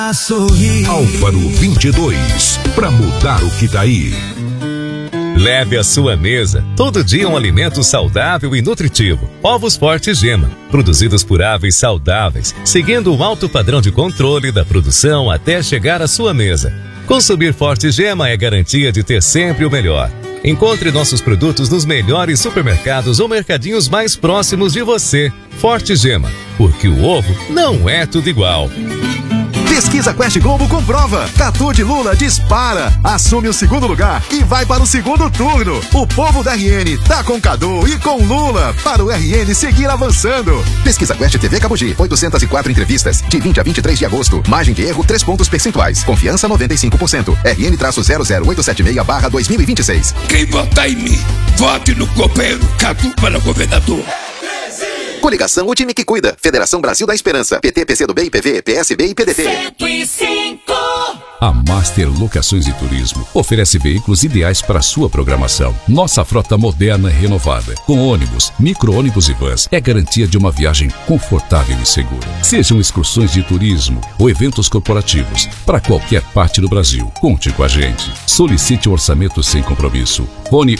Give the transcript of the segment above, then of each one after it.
Álvaro 22, pra mudar o que tá aí. Leve à sua mesa todo dia um alimento saudável e nutritivo. Ovos Forte Gema, produzidos por aves saudáveis, seguindo um alto padrão de controle da produção até chegar à sua mesa. Consumir Forte Gema é garantia de ter sempre o melhor. Encontre nossos produtos nos melhores supermercados ou mercadinhos mais próximos de você. Forte Gema, porque o ovo não é tudo igual. Pesquisa Quest Globo comprova. Tatu de Lula dispara, assume o segundo lugar e vai para o segundo turno. O povo da RN tá com Cadu e com Lula para o RN seguir avançando. Pesquisa Quest TV Cabugi, 804 entrevistas, de 20 a 23 de agosto. Margem de erro 3 pontos percentuais. Confiança 95%. RN-00876/2026. Quem votar em mim, vote no governo Cadu para governador. Coligação, o time que cuida. Federação Brasil da Esperança. PT, PCdoB, IPV, PSB e PDT. 105. A Master Locações e Turismo oferece veículos ideais para sua programação. Nossa frota moderna e renovada, com ônibus, micro-ônibus e vans, é garantia de uma viagem confortável e segura. Sejam excursões de turismo ou eventos corporativos, para qualquer parte do Brasil. Conte com a gente. Solicite o orçamento sem compromisso. Fone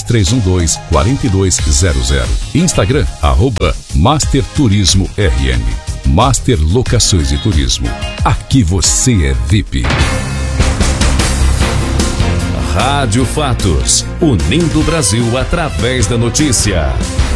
3312-4200. Instagram, @Master Turismo RN. Master Locações e Turismo. Aqui você é VIP. Rádio Fatos, unindo o Brasil através da notícia.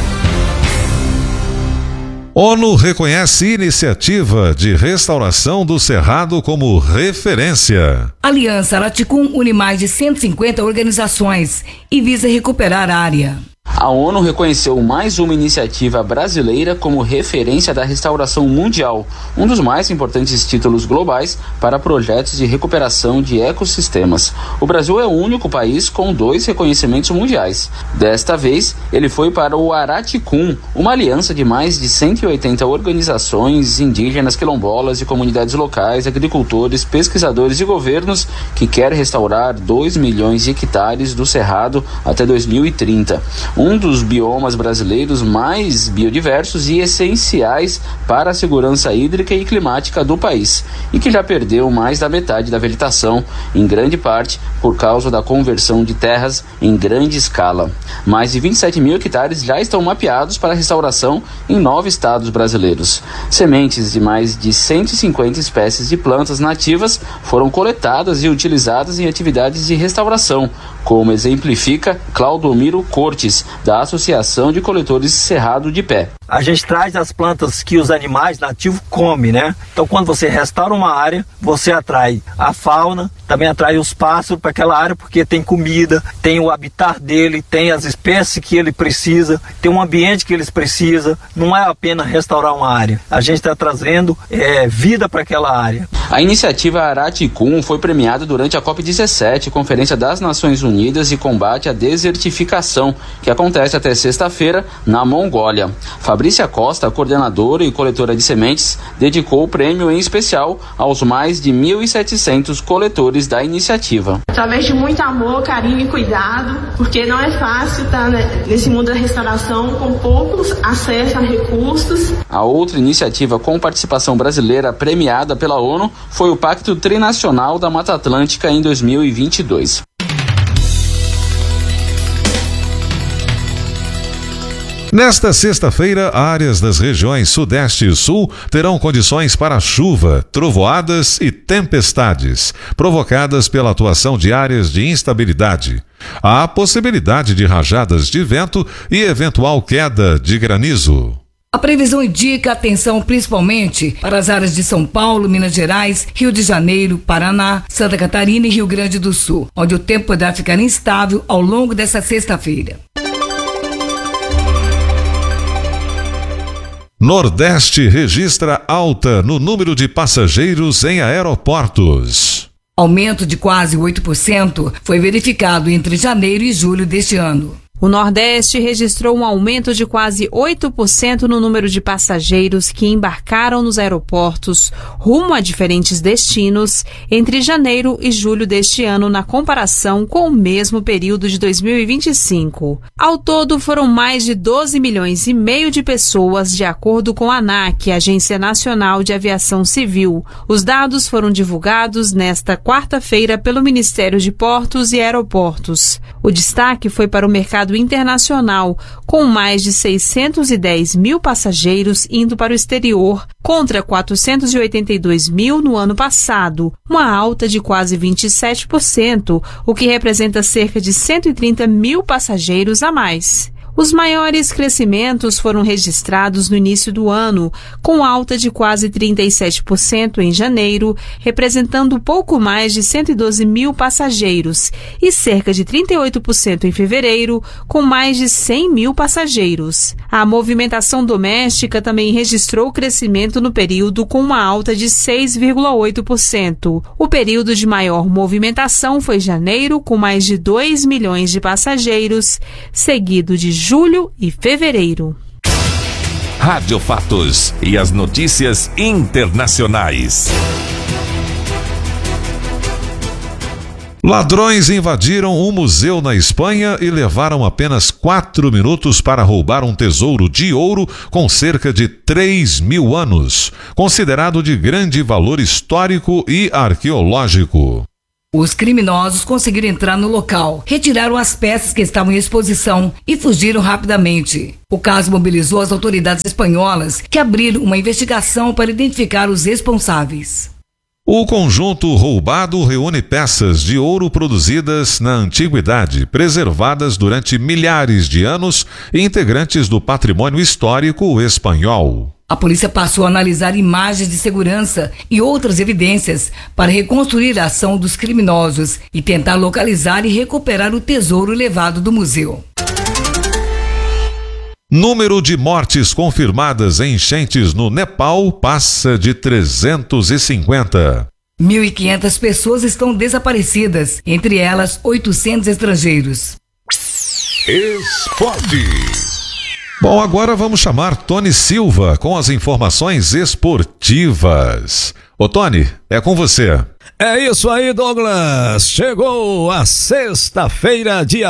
ONU reconhece iniciativa de restauração do Cerrado como referência. Aliança Araticum une mais de 150 organizações e visa recuperar a área. A ONU reconheceu mais uma iniciativa brasileira como referência da restauração mundial, um dos mais importantes títulos globais para projetos de recuperação de ecossistemas. O Brasil é o único país com 2 reconhecimentos mundiais. Desta vez, ele foi para o Araticum, uma aliança de mais de 180 organizações indígenas, quilombolas e comunidades locais, agricultores, pesquisadores e governos que quer restaurar 2 milhões de hectares do Cerrado até 2030. Um dos biomas brasileiros mais biodiversos e essenciais para a segurança hídrica e climática do país, e que já perdeu mais da metade da vegetação, em grande parte por causa da conversão de terras em grande escala. Mais de 27 mil hectares já estão mapeados para restauração em 9 estados brasileiros. Sementes de mais de 150 espécies de plantas nativas foram coletadas e utilizadas em atividades de restauração, como exemplifica Claudomiro Cortes, da Associação de Coletores Cerrado de Pé. A gente traz as plantas que os animais nativos comem, né? Então, quando você restaura uma área, você atrai a fauna, também atrai os pássaros para aquela área, porque tem comida, tem o habitat dele, tem as espécies que ele precisa, tem um ambiente que eles precisam. Não é apenas restaurar uma área. A gente está trazendo vida para aquela área. A iniciativa Araticum foi premiada durante a COP17, Conferência das Nações Unidas de Combate à Desertificação, que acontece até sexta-feira na Mongólia. Fabrícia Costa, coordenadora e coletora de sementes, dedicou o prêmio em especial aos mais de 1.700 coletores da iniciativa. Através de muito amor, carinho e cuidado, porque não é fácil estar nesse mundo da restauração com poucos acessos a recursos. A outra iniciativa com participação brasileira premiada pela ONU foi o Pacto Trinacional da Mata Atlântica em 2022. Nesta sexta-feira, áreas das regiões Sudeste e Sul terão condições para chuva, trovoadas e tempestades, provocadas pela atuação de áreas de instabilidade. Há possibilidade de rajadas de vento e eventual queda de granizo. A previsão indica atenção principalmente para as áreas de São Paulo, Minas Gerais, Rio de Janeiro, Paraná, Santa Catarina e Rio Grande do Sul, onde o tempo poderá ficar instável ao longo dessa sexta-feira. Nordeste registra alta no número de passageiros em aeroportos. Aumento de quase 8% foi verificado entre janeiro e julho deste ano. O Nordeste registrou um aumento de quase 8% no número de passageiros que embarcaram nos aeroportos rumo a diferentes destinos entre janeiro e julho deste ano na comparação com o mesmo período de 2025. Ao todo, foram mais de 12 milhões e meio de pessoas, de acordo com a ANAC, Agência Nacional de Aviação Civil. Os dados foram divulgados nesta quarta-feira pelo Ministério de Portos e Aeroportos. O destaque foi para o mercado internacional, com mais de 610 mil passageiros indo para o exterior, contra 482 mil no ano passado, uma alta de quase 27%, o que representa cerca de 130 mil passageiros a mais. Os maiores crescimentos foram registrados no início do ano, com alta de quase 37% em janeiro, representando pouco mais de 112 mil passageiros, e cerca de 38% em fevereiro, com mais de 100 mil passageiros. A movimentação doméstica também registrou crescimento no período, com uma alta de 6,8%. O período de maior movimentação foi janeiro, com mais de 2 milhões de passageiros, seguido de julho e fevereiro. Rádio Fatos e as notícias internacionais. Ladrões invadiram um museu na Espanha e levaram apenas 4 minutos para roubar um tesouro de ouro com cerca de 3.000 anos, considerado de grande valor histórico e arqueológico. Os criminosos conseguiram entrar no local, retiraram as peças que estavam em exposição e fugiram rapidamente. O caso mobilizou as autoridades espanholas, que abriram uma investigação para identificar os responsáveis. O conjunto roubado reúne peças de ouro produzidas na antiguidade, preservadas durante milhares de anos e integrantes do patrimônio histórico espanhol. A polícia passou a analisar imagens de segurança e outras evidências para reconstruir a ação dos criminosos e tentar localizar e recuperar o tesouro levado do museu. Número de mortes confirmadas em enchentes no Nepal passa de 350. 1.500 pessoas estão desaparecidas, entre elas 800 estrangeiros. Esporte. Bom, agora vamos chamar Tony Silva com as informações esportivas. Ô Tony, é com você. É isso aí, Douglas. Chegou a sexta-feira, dia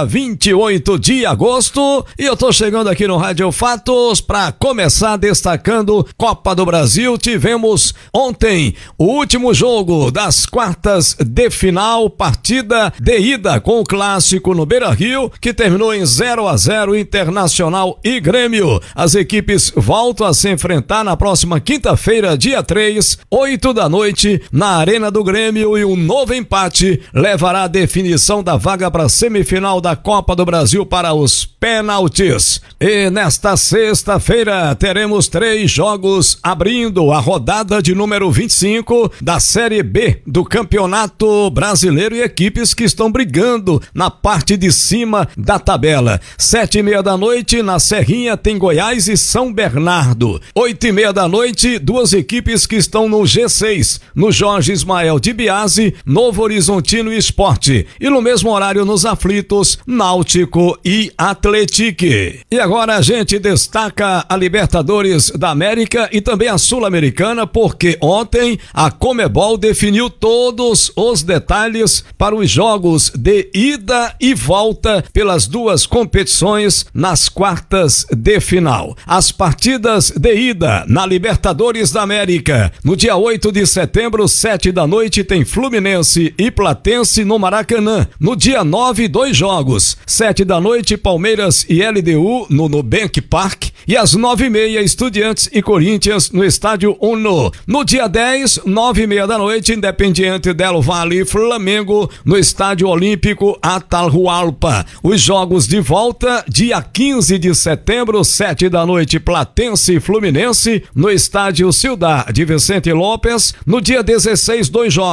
28 de agosto, e eu tô chegando aqui no Rádio Fatos para começar destacando Copa do Brasil. Tivemos ontem o último jogo das quartas de final, partida de ida com o clássico no Beira-Rio, que terminou em 0-0 Internacional e Grêmio. As equipes voltam a se enfrentar na próxima quinta-feira, dia 3, 8 da noite, na Arena do Grêmio, e um novo empate levará a definição da vaga para a semifinal da Copa do Brasil para os pênaltis. E nesta sexta-feira teremos 3 jogos abrindo a rodada de número 25 da Série B do Campeonato Brasileiro e equipes que estão brigando na parte de cima da tabela. 7:30 da noite na Serrinha tem Goiás e São Bernardo. 8:30 da noite, 2 equipes que estão no G6, no Jorge Ismael de Biase, Novo Horizontino e Sport. E no mesmo horário nos aflitos, Náutico e Atlético. E agora a gente destaca a Libertadores da América e também a Sul-Americana, porque ontem a Conmebol definiu todos os detalhes para os jogos de ida e volta pelas 2 competições nas quartas de final. As partidas de ida na Libertadores da América, no dia 8 de setembro, 7 da noite, tem Fluminense e Platense no Maracanã. No dia 9, 2 jogos. 7 da noite, Palmeiras e LDU no Nubank Park. E às 9:30, Estudiantes e Corinthians no Estádio Uno. No dia 10, 9:30 da noite, Independiente del Valle e Flamengo no Estádio Olímpico Atahualpa. Os jogos de volta, dia 15 de setembro, 7 da noite, Platense e Fluminense no Estádio Ciudad de Vicente López. No dia 16, 2 jogos.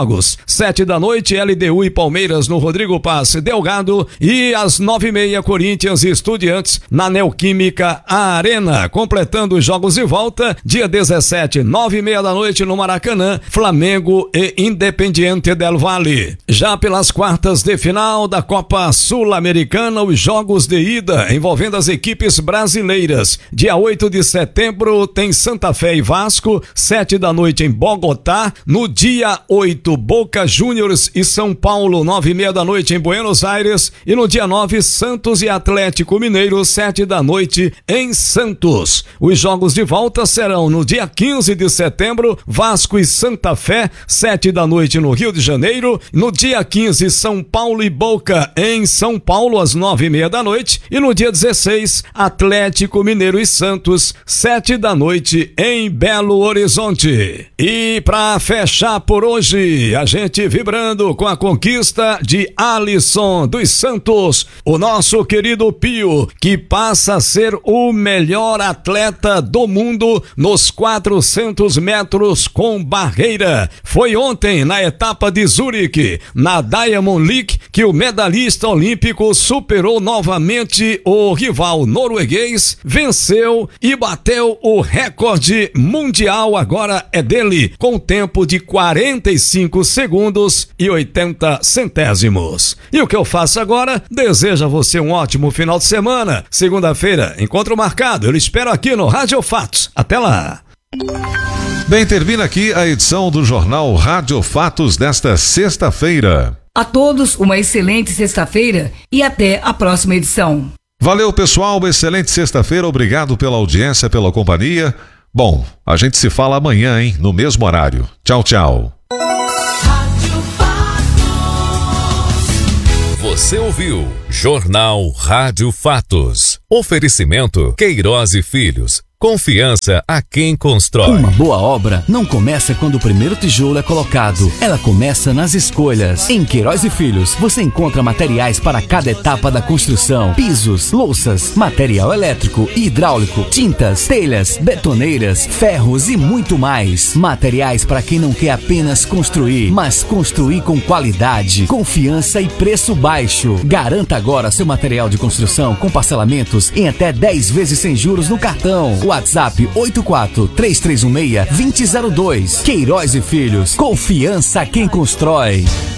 jogos. 7 da noite, LDU e Palmeiras no Rodrigo Paz Delgado. E às 9h30, Corinthians e Estudiantes na Neoquímica Arena. Completando os jogos de volta, dia 17, 9h30 da noite no Maracanã, Flamengo e Independiente del Valle. Já pelas quartas de final da Copa Sul-Americana, os jogos de ida envolvendo as equipes brasileiras. Dia 8 de setembro tem Santa Fé e Vasco, 7 da noite em Bogotá. No dia 8, Boca Juniors e São Paulo, 9h30 da noite em Buenos Aires. E no dia 9, Santos e Atlético Mineiro, 7 da noite em Santos. Os jogos de volta serão no dia 15 de setembro, Vasco e Santa Fé, 7 da noite no Rio de Janeiro. No dia 15, São Paulo e Boca em São Paulo, às 9h30 da noite. E no dia 16, Atlético Mineiro e Santos, 7 da noite em Belo Horizonte. E para fechar por hoje, a gente vibrando com a conquista de Alisson dos Santos, o nosso querido Pio, que passa a ser o melhor atleta do mundo nos 400 metros com barreira. Foi ontem, na etapa de Zurique, na Diamond League, que o medalhista olímpico superou novamente o rival norueguês, venceu e bateu o recorde mundial, agora é dele, com tempo de 45 segundos e 80 centésimos. E o que eu faço agora? Desejo a você um ótimo final de semana. Segunda-feira, encontro marcado. Eu lhe espero aqui no Rádio Fatos. Até lá. Bem, termina aqui a edição do Jornal Rádio Fatos desta sexta-feira. A todos uma excelente sexta-feira e até a próxima edição. Valeu, pessoal, uma excelente sexta-feira, obrigado pela audiência, pela companhia. Bom, a gente se fala amanhã, hein, no mesmo horário. Tchau, tchau. Você ouviu Jornal Rádio Fatos. Oferecimento Queiroz e Filhos. Confiança a quem constrói. Uma boa obra não começa quando o primeiro tijolo é colocado. Ela começa nas escolhas. Em Queiroz e Filhos, você encontra materiais para cada etapa da construção. Pisos, louças, material elétrico e hidráulico, tintas, telhas, betoneiras, ferros e muito mais. Materiais para quem não quer apenas construir, mas construir com qualidade, confiança e preço baixo. Garanta agora seu material de construção com parcelamentos em até 10 vezes sem juros no cartão. WhatsApp 84-3316-2002. Queiroz e Filhos. Confiança a quem constrói.